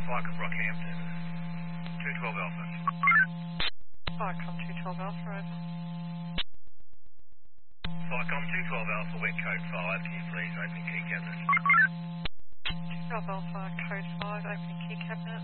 Vicom Rockhampton, 212 Alpha. Vicom 212 Alpha, over. Vicom 212 Alpha, wet code 5, can you please open key cabinet? 212 Alpha, code 5, opening key cabinet.